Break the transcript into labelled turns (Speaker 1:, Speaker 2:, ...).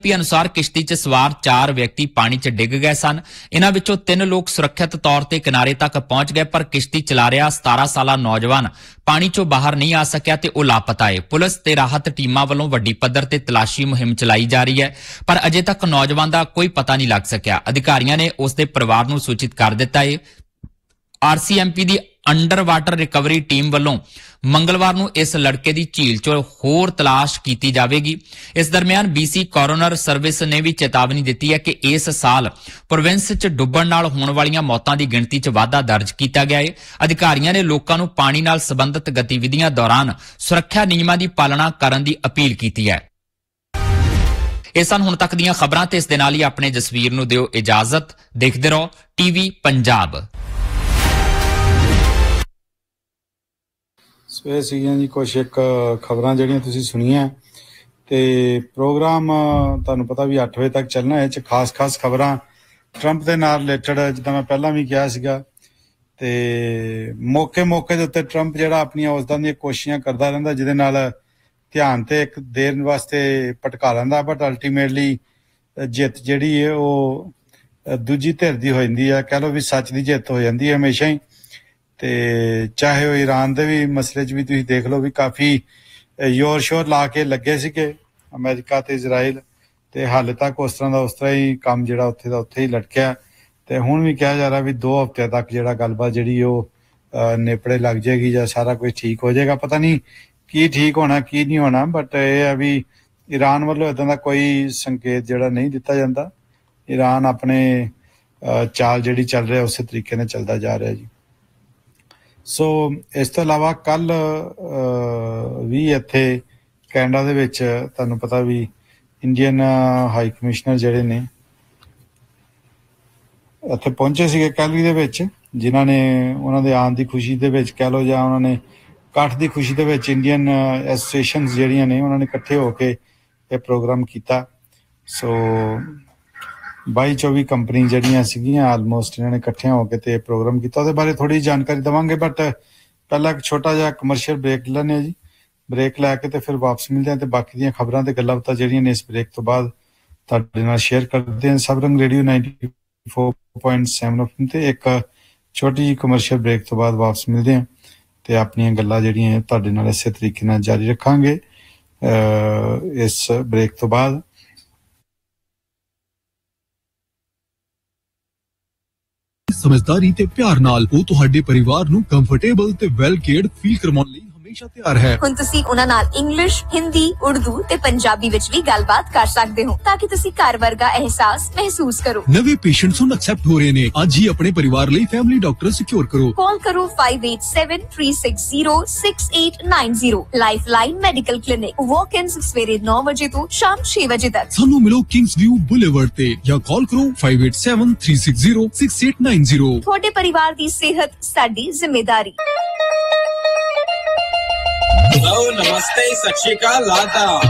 Speaker 1: अनुसार किश्ती च सवार 4 व्यक्ति पानी च डिग गए सन। इन्हां विचों 3 लोग सुरक्षित तौर ते किनारे तक पहुंच गए, पर किश्ती चला रहा 17 साला नौजवान पानी चों बाहर नहीं आ सकिया ते ओह लापता है। पुलिस ते राहत टीमां वल्लों वड्डी पद्धर ते तलाशी मुहिम चलाई जा रही है, पर अजे तक नौजवान दा कोई पता नहीं लग सकिया। अधिकारियों ने उसके परिवार नूं सूचित कर दिता है। RCMP the under water recovery team वल्लों मंगलवार नूं इस लड़के दी झील चों होर तलाश कीती जावेगी। इस दरमियान BC कोरोनर सर्विस ने भी चेतावनी दिती है कि इस साल प्रोविंस च डुੱਬਣ नाल होण वालीआं मौतां दी गिणती च वाधा दर्ज कीता गया है। अधिकारियों ने लोकां नूं पानी नाल संबंधित गतिविधियां दौरान सुरक्षा नियमां दी पालना करन दी अपील कीती है। ਇਹ ਸਨ ਹੁਣ ਤੱਕ ਦੀਆਂ ਖਬਰਾਂ ਤੇ ਇਸ ਦੇ ਨਾਲ ਹੀ ਆਪਣੇ ਜਸਵੀਰ ਨੂੰ ਦਿਓ ਇਜਾਜ਼ਤ। ਦੇਖਦੇ ਰਹੋ TV ਪੰਜਾਬ।
Speaker 2: ਸਵੇਰ ਸੀਗੀਆਂ ਜੀ ਕੁਛ ਇੱਕ ਖਬਰਾਂ ਜਿਹੜੀਆਂ ਤੁਸੀਂ ਸੁਣੀਆਂ ਤੇ ਪ੍ਰੋਗਰਾਮ ਤੁਹਾਨੂੰ ਪਤਾ ਵੀ 8 ਵਜੇ ਤੱਕ ਚੱਲਣਾ ਹੈ। ਇਹ 'ਚ ਖਾਸ ਖਬਰਾਂ ਟਰੰਪ ਦੇ ਨਾਲ ਰਿਲੇਟਡ, ਜਿੱਦਾਂ ਮੈਂ ਪਹਿਲਾਂ ਵੀ ਕਿਹਾ ਸੀਗਾ, ਤੇ ਮੌਕੇ ਦੇ ਉੱਤੇ ਟਰੰਪ ਜਿਹੜਾ ਆਪਣੀਆਂ ਉਸਦਾਂ ਦੀਆਂ ਕੋਸ਼ਿਸ਼ਾਂ ਕਰਦਾ ਰਹਿੰਦਾ, ਜਿਹਦੇ ਨਾਲ ਧਿਆਨ ਤੇ ਇੱਕ ਦੇਰ ਵਾਸਤੇ ਭਟਕਾ ਲੈਂਦਾ, ਬਟ ਅਲਟੀਮੇਟਲੀ ਜਿੱਤ ਜਿਹੜੀ ਹੈ ਉਹ ਦੂਜੀ ਧਿਰ ਦੀ ਹੋ ਜਾਂਦੀ ਹੈ। ਕਹਿ ਲਓ ਵੀ ਸੱਚ ਦੀ ਜਿੱਤ ਹੋ ਜਾਂਦੀ ਹੈ ਹਮੇਸ਼ਾ ਹੀ। ਤੇ ਚਾਹੇ ਉਹ ਈਰਾਨ ਦੇ ਵੀ ਮਸਲੇ 'ਚ ਵੀ ਤੁਸੀਂ ਦੇਖ ਲਓ ਵੀ ਕਾਫੀ ਜ਼ੋਰ ਸ਼ੋਰ ਲਾ ਕੇ ਲੱਗੇ ਸੀਗੇ ਅਮਰੀਕਾ ਤੇ ਇਜ਼ਰਾਈਲ, ਤੇ ਹਾਲੇ ਤੱਕ ਉਸ ਤਰ੍ਹਾਂ ਹੀ ਕੰਮ ਜਿਹੜਾ ਉੱਥੇ ਦਾ ਉੱਥੇ ਹੀ ਲਟਕਿਆ। ਤੇ ਹੁਣ ਵੀ ਕਿਹਾ ਜਾ ਰਿਹਾ ਵੀ 2 ਹਫ਼ਤਿਆਂ ਤੱਕ ਜਿਹੜਾ ਗੱਲਬਾਤ ਜਿਹੜੀ ਉਹ ਨੇਪੜੇ ਲੱਗ ਜਾਏਗੀ ਜਾਂ ਸਾਰਾ ਕੁਝ ਠੀਕ ਹੋ ਜਾਏਗਾ। ਪਤਾ ਨਹੀਂ ਕੀ ਠੀਕ ਹੋਣਾ ਕੀ ਨਹੀਂ ਹੋਣਾ, ਬਟ ਇਹ ਹੈ ਵੀ ਈਰਾਨ ਵੱਲੋਂ ਇੱਦਾਂ ਦਾ ਕੋਈ ਸੰਕੇਤ ਜਿਹੜਾ ਨਹੀਂ ਦਿੱਤਾ ਜਾਂਦਾ। ਈਰਾਨ ਆਪਣੇ ਚਾਲ ਜਿਹੜੀ ਚੱਲ ਰਿਹਾ ਉਸੇ ਤਰੀਕੇ ਨਾਲ ਚੱਲਦਾ ਜਾ ਰਿਹਾ ਜੀ। ਸੋ ਇਸ ਤੋਂ ਇਲਾਵਾ ਕੱਲ ਵੀ ਇੱਥੇ ਕੈਨੇਡਾ ਦੇ ਵਿੱਚ ਤੁਹਾਨੂੰ ਪਤਾ ਵੀ ਇੰਡੀਅਨ ਹਾਈ ਕਮਿਸ਼ਨਰ ਜਿਹੜੇ ਨੇ ਇੱਥੇ ਪਹੁੰਚੇ ਸੀਗੇ ਕੈਲਗਰੀ ਦੇ ਵਿੱਚ, ਜਿਨ੍ਹਾਂ ਨੇ ਉਹਨਾਂ ਦੇ ਆਉਣ ਦੀ ਖੁਸ਼ੀ ਦੇ ਵਿੱਚ ਕਹਿ ਲਓ ਜਾਂ ਉਹਨਾਂ ਨੇ ਇਕੱਠ ਦੀ ਖੁਸ਼ੀ ਦੇ ਵਿੱਚ ਇੰਡੀਅਨ ਐਸੋਸੀਏਸ਼ਨਸ ਜਿਹੜੀਆਂ ਨੇ ਉਹਨਾਂ ਨੇ ਇਕੱਠੇ ਹੋ ਕੇ ਇਹ ਪ੍ਰੋਗਰਾਮ ਕੀਤਾ। ਸੋ 22-24 ਕੰਪਨੀ ਜਿਹੜੀਆਂ ਸੀਗੀਆਂ ਆਲਮੋਸਟ ਇਹਨਾਂ ਨੇ ਇਕੱਠੀਆਂ ਹੋ ਕੇ ਤੇ ਪ੍ਰੋਗਰਾਮ ਕੀਤਾ। ਉਹਦੇ ਬਾਰੇ ਥੋੜ੍ਹੀ ਜਾਣਕਾਰੀ ਦੇਵਾਂਗੇ, ਬਟ ਪਹਿਲਾਂ ਇੱਕ ਛੋਟਾ ਜਿਹਾ ਕਮਰਸ਼ੀਅਲ ਬ੍ਰੇਕ ਲੈਂਦੇ ਹਾਂ ਜੀ। ਬ੍ਰੇਕ ਲੈ ਕੇ ਤੇ ਫਿਰ ਵਾਪਸ ਮਿਲਦੇ ਹਾਂ ਤੇ ਬਾਕੀ ਦੀਆਂ ਖਬਰਾਂ ਤੇ ਗੱਲਾਂ ਬਾਤਾਂ ਜਿਹੜੀਆਂ ਨੇ ਇਸ ਬ੍ਰੇਕ ਤੋਂ ਬਾਅਦ ਤੁਹਾਡੇ ਨਾਲ ਸ਼ੇਅਰ ਕਰਦੇ ਹਾਂ। ਸਬਰੰਗ ਰੇਡੀਓ 94.7 FM ਤੇ ਇੱਕ ਛੋਟੀ ਜਿਹੀ ਕਮਰਸ਼ੀਅਲ ਬ੍ਰੇਕ ਤੋਂ ਬਾਅਦ ਵਾਪਸ ਮਿਲਦੇ ਹਾਂ ਤੇ ਆਪਣੀਆਂ ਗੱਲਾਂ ਜਿਹੜੀਆਂ ਤੁਹਾਡੇ ਨਾਲ ਇਸੇ ਤਰੀਕੇ ਨਾਲ ਜਾਰੀ ਰੱਖਾਂਗੇ ਇਸ ਬ੍ਰੇਕ ਤੋਂ ਬਾਅਦ।
Speaker 3: ਸਮਝਦਾਰੀ ਤੇ ਪਿਆਰ ਨਾਲ ਉਹ ਤੁਹਾਡੇ ਪਰਿਵਾਰ ਨੂੰ ਕੰਫਰਟੇਬਲ ਤੇ ਵੈਲ ਕੇਅਰਡ ਫੀਲ ਕਰਵਾਉਣ ਲਈ ਹਮੇਸ਼ਾ ਤਿਆਰ ਹੈ।
Speaker 4: ਹੁਣ ਤੁਸੀਂ ਉਹਨਾਂ ਨਾਲ ਇੰਗਲਿਸ਼, ਹਿੰਦੀ, ਉਰਦੂ ਤੇ ਪੰਜਾਬੀ ਵਿੱਚ ਵੀ ਗੱਲਬਾਤ ਕਰ ਸਕਦੇ ਹੋ ਤਾਂ ਕਿ ਤੁਸੀਂ ਘਰ ਵਰਗਾ ਅਹਿਸਾਸ ਮਹਿਸੂਸ ਕਰੋ।
Speaker 3: ਨਵੇਂ ਪੇਸ਼ੈਂਟਸ ਹੁਣ ਐਕਸੈਪਟ ਹੋ ਰਹੇ ਨੇ। ਅੱਜ ਹੀ ਆਪਣੇ ਪਰਿਵਾਰ ਲਈ ਫੈਮਿਲੀ ਡਾਕਟਰ ਸਿਕਿਉਰ ਕਰੋ।
Speaker 4: ਕਾਲ ਕਰੋ 5873606890। ਲਾਈਫਲਾਈਨ ਮੈਡੀਕਲ ਕਲੀਨਿਕ, ਵਾਕ-ਇਨਸ ਸਵੇਰੇ 9 ਵਜੇ ਤੋਂ ਸ਼ਾਮ 6 ਵਜੇ ਤੱਕ।
Speaker 3: ਸਾਨੂੰ ਮਿਲੋ ਕਿੰਗਸ ਵਿਊ ਬੁਲੇਵਰਡ ਤੇ ਜਾਂ ਕਾਲ ਕਰੋ 5873606890।
Speaker 4: ਤੁਹਾਡੇ ਪਰਿਵਾਰ ਦੀ ਸਿਹਤ ਸਾਡੀ ਜ਼ਿੰਮੇਵਾਰੀ।
Speaker 5: नमस्ते, सत श्री अकाल, आदाब।